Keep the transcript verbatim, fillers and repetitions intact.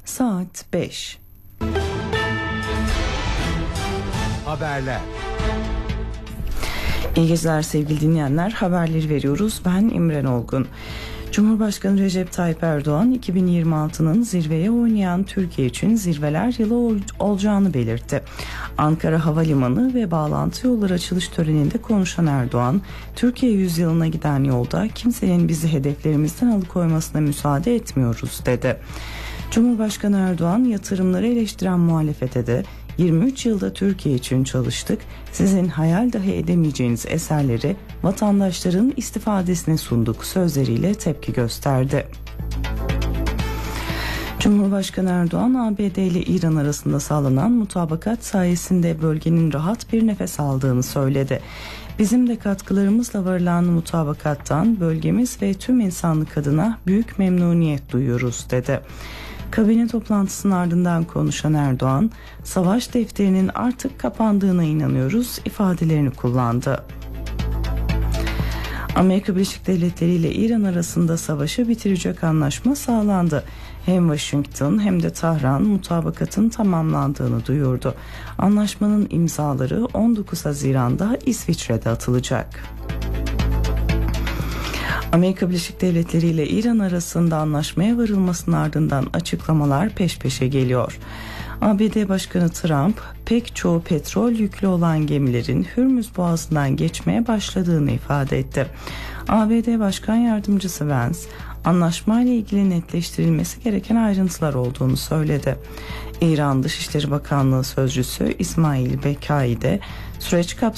Saat beş. Haberler. İyi geceler sevgili dinleyenler. Haberleri veriyoruz. Ben İmren Olgun. Cumhurbaşkanı Recep Tayyip Erdoğan iki bin yirmi altının zirveye oynayan Türkiye için zirveler yılı ol- olacağını belirtti. Ankara Havalimanı ve bağlantı yolları açılış töreninde konuşan Erdoğan, Türkiye yüzyılına giden yolda kimsenin bizi hedeflerimizden alıkoymasına müsaade etmiyoruz dedi. Cumhurbaşkanı Erdoğan yatırımları eleştiren muhalefete de yirmi üç yılda Türkiye için çalıştık, sizin hayal dahi edemeyeceğiniz eserleri vatandaşların istifadesine sunduk sözleriyle tepki gösterdi. Cumhurbaşkanı Erdoğan, A B D ile İran arasında sağlanan mutabakat sayesinde bölgenin rahat bir nefes aldığını söyledi. Bizim de katkılarımızla varılan mutabakattan bölgemiz ve tüm insanlık adına büyük memnuniyet duyuyoruz dedi. Kabine toplantısının ardından konuşan Erdoğan, savaş defterinin artık kapandığına inanıyoruz ifadelerini kullandı. Amerika Birleşik Devletleri ile İran arasında savaşı bitirecek anlaşma sağlandı. Hem Washington hem de Tahran mutabakatın tamamlandığını duyurdu. Anlaşmanın imzaları on dokuz Haziran'da İsviçre'de atılacak. Amerika Birleşik Devletleri ile İran arasında anlaşmaya varılmasının ardından açıklamalar peş peşe geliyor. A B D Başkanı Trump, pek çoğu petrol yüklü olan gemilerin Hürmüz Boğazı'ndan geçmeye başladığını ifade etti. A B D Başkan Yardımcısı Vance, anlaşmayla ilgili netleştirilmesi gereken ayrıntılar olduğunu söyledi. İran Dışişleri Bakanlığı Sözcüsü İsmail Bekai de süreç kapsamında